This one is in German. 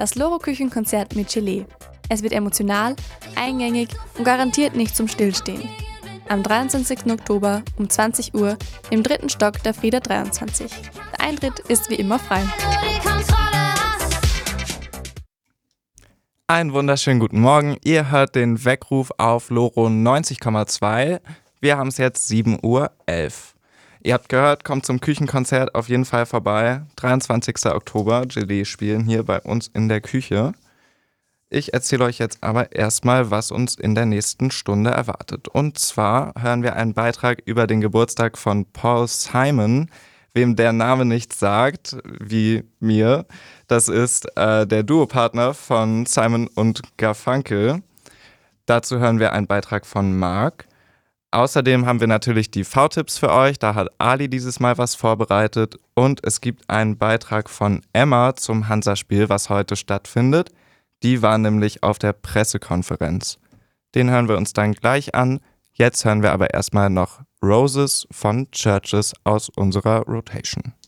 Das Loro-Küchenkonzert mit Gelee. Es wird emotional, eingängig und garantiert nicht zum Stillstehen. Am 23. Oktober um 20 Uhr im 3. Stock der Frieder 23. Der Eintritt ist wie immer frei. Einen wunderschönen guten Morgen. Ihr hört den Weckruf auf Loro 90,2. Wir haben es jetzt 7:11 Uhr. Ihr habt gehört, kommt zum Küchenkonzert auf jeden Fall vorbei. 23. Oktober, Gelee spielen hier bei uns in der Küche. Ich erzähle euch jetzt aber erstmal, was uns in der nächsten Stunde erwartet. Und zwar hören wir einen Beitrag über den Geburtstag von Paul Simon. Wem der Name nichts sagt, wie mir, das ist der Duopartner von Simon und Garfunkel. Dazu hören wir einen Beitrag von Marc. Außerdem haben wir natürlich die V-Tipps für euch, da hat Ali dieses Mal was vorbereitet. Und es gibt einen Beitrag von Emma zum Hansa-Spiel, was heute stattfindet. Die war nämlich auf der Pressekonferenz. Den hören wir uns dann gleich an. Jetzt hören wir aber erstmal noch Roses von Churches aus unserer Rotation.